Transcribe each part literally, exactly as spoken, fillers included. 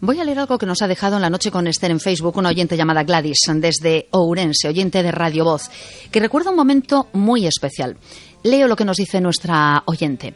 Voy a leer algo que nos ha dejado en la noche con Esther en Facebook una oyente llamada Gladys, desde Ourense, oyente de Radio Voz, que recuerda un momento muy especial. Leo lo que nos dice nuestra oyente.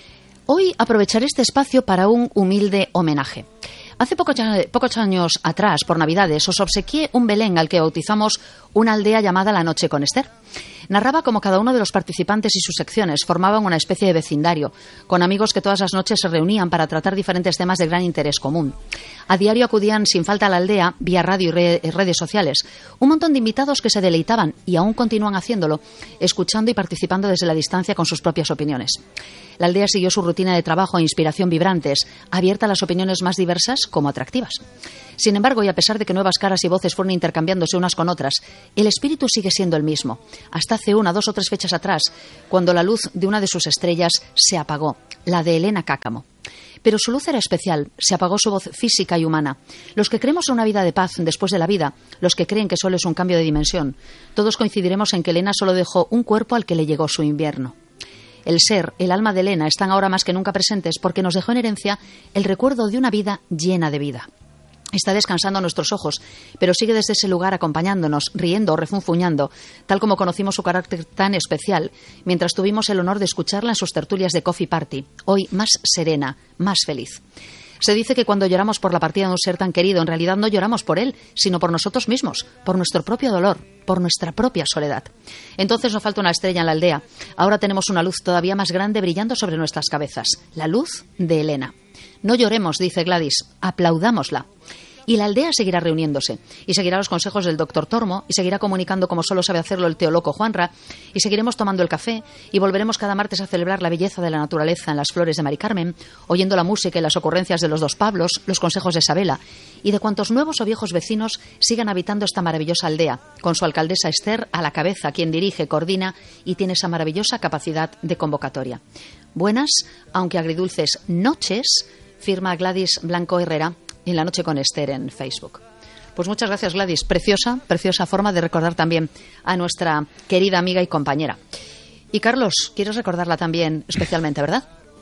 Hoy aprovecharé este espacio para un humilde homenaje. Hace pocos, pocos años atrás, por Navidades, os obsequié un Belén al que bautizamos una aldea llamada La Noche con Esther. Narraba cómo cada uno de los participantes y sus secciones formaban una especie de vecindario, con amigos que todas las noches se reunían para tratar diferentes temas de gran interés común. A diario acudían sin falta a la aldea, vía radio y re- redes sociales, un montón de invitados que se deleitaban, y aún continúan haciéndolo, escuchando y participando desde la distancia con sus propias opiniones. La aldea siguió su rutina de trabajo e inspiración vibrantes, abierta a las opiniones más diversas como atractivas. Sin embargo, y a pesar de que nuevas caras y voces fueron intercambiándose unas con otras, el espíritu sigue siendo el mismo. Hasta hace una, dos o tres fechas atrás, cuando la luz de una de sus estrellas se apagó, la de Elena Cáccamo. Pero su luz era especial, se apagó su voz física y humana. Los que creemos en una vida de paz después de la vida, los que creen que solo es un cambio de dimensión, todos coincidiremos en que Elena solo dejó un cuerpo al que le llegó su invierno. El ser, el alma de Elena están ahora más que nunca presentes porque nos dejó en herencia el recuerdo de una vida llena de vida. Está descansando a nuestros ojos, pero sigue desde ese lugar acompañándonos, riendo o refunfuñando, tal como conocimos su carácter tan especial, mientras tuvimos el honor de escucharla en sus tertulias de Coffee Party, hoy más serena, más feliz. Se dice que cuando lloramos por la partida de un ser tan querido, en realidad no lloramos por él, sino por nosotros mismos, por nuestro propio dolor, por nuestra propia soledad. Entonces no falta una estrella en la aldea. Ahora tenemos una luz todavía más grande brillando sobre nuestras cabezas, la luz de Elena. No lloremos, dice Gladys, aplaudámosla. Y la aldea seguirá reuniéndose, y seguirá los consejos del doctor Tormo, y seguirá comunicando como solo sabe hacerlo el teoloco Juanra, y seguiremos tomando el café, y volveremos cada martes a celebrar la belleza de la naturaleza en las flores de Mari Carmen, oyendo la música y las ocurrencias de los dos Pablos, los consejos de Isabela, y de cuantos nuevos o viejos vecinos sigan habitando esta maravillosa aldea, con su alcaldesa Esther a la cabeza, quien dirige, coordina y tiene esa maravillosa capacidad de convocatoria. Buenas, aunque agridulces noches, firma Gladys Blanco Herrera, en La Noche con Esther en Facebook. Pues muchas gracias, Gladys. Preciosa, preciosa forma de recordar también a nuestra querida amiga y compañera. Y Carlos, quieres recordarla también especialmente, ¿verdad?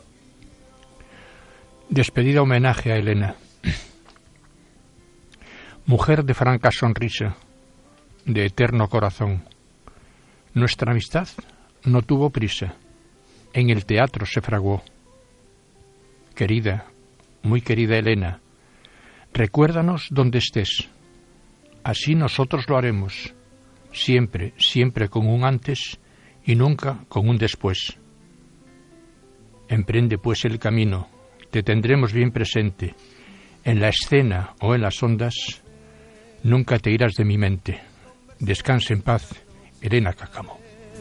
Despedida homenaje a Elena. Mujer de franca sonrisa, de eterno corazón. Nuestra amistad no tuvo prisa. En el teatro se fraguó. Querida, muy querida Elena, recuérdanos donde estés. Así nosotros lo haremos, siempre, siempre con un antes y nunca con un después. Emprende pues el camino, te tendremos bien presente. En la escena o en las ondas, nunca te irás de mi mente. Descanse en paz, Elena Cáccamo.